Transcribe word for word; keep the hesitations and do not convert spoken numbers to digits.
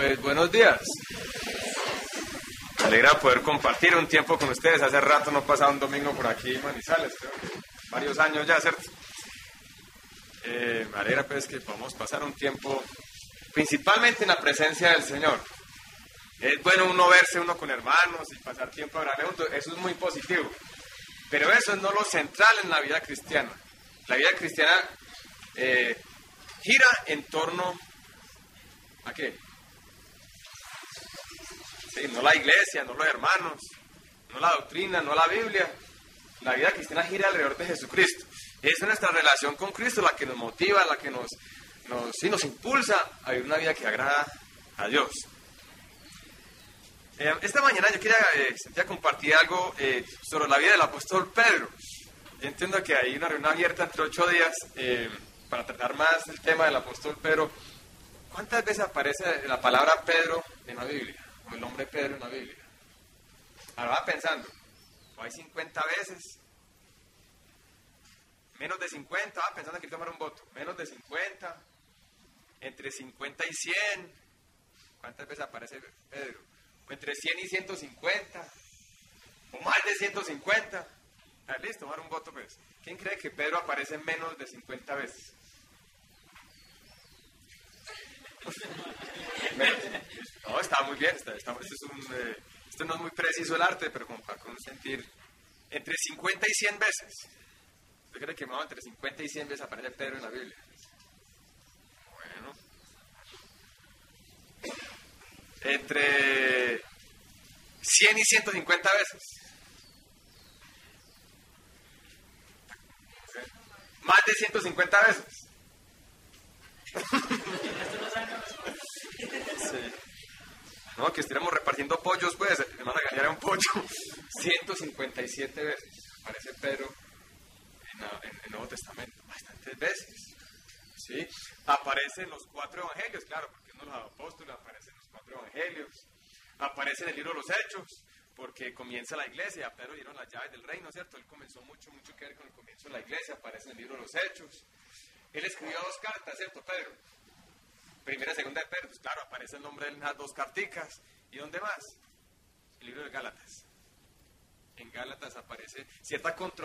Pues buenos días. Me alegra poder compartir un tiempo con ustedes. Hace rato no pasaba un domingo por aquí en Manizales, creo que varios años ya, ¿cierto? Eh, me alegra pues que podamos pasar un tiempo principalmente en la presencia del Señor. Es bueno uno verse uno con hermanos y pasar tiempo agradable juntos, eso es muy positivo. Pero eso es no lo central en la vida cristiana. La vida cristiana eh, gira en torno ¿a qué? Sí, no la iglesia, no los hermanos, no la doctrina, no la Biblia. La vida cristiana gira alrededor de Jesucristo. Es nuestra relación con Cristo la que nos motiva, la que nos, nos, sí, nos impulsa a vivir una vida que agrada a Dios. Eh, esta mañana yo quería, eh, quería compartir algo eh, sobre la vida del apóstol Pedro. Yo entiendo que hay una reunión abierta entre ocho días eh, para tratar más el tema del apóstol Pedro. ¿Cuántas veces aparece la palabra Pedro en la Biblia? O el nombre Pedro en la Biblia. Ahora va pensando, ¿o hay cincuenta veces? Menos de cincuenta, va pensando que quiero tomar un voto. Menos de cincuenta, entre cincuenta y cien. ¿Cuántas veces aparece Pedro? O entre cien y ciento cincuenta, o más de ciento cincuenta. Ah, listo, tomar un voto pues. ¿Quién cree que Pedro aparece menos de cincuenta veces? No, está muy bien, está, está, este, es un, eh, este no es muy preciso el arte, pero como para sentir entre cincuenta y cien veces. ¿Usted cree que más entre cincuenta y cien veces aparece Pedro en la Biblia? Bueno. Entre cien y ciento cincuenta veces. Más de ciento cincuenta veces. Sí. No, que estuviéramos repartiendo pollos, pues, me van a ganar un pollo. ciento cincuenta y siete veces aparece Pedro en, la, en el Nuevo Testamento, bastantes veces. ¿Sí? Aparece en los cuatro evangelios, claro, porque uno de los apóstoles aparece en los cuatro evangelios. Aparece en el libro de los Hechos, porque comienza la iglesia, a Pedro dieron las llaves del reino, ¿cierto? Él comenzó mucho, mucho que ver con el comienzo de la iglesia, aparece en el libro de los Hechos. Él escribió dos cartas, ¿cierto, Pedro? Primera y segunda de Pedro, pues claro, aparece el nombre de las dos carticas. ¿Y dónde más? El libro de Gálatas. En Gálatas aparece cierta controversia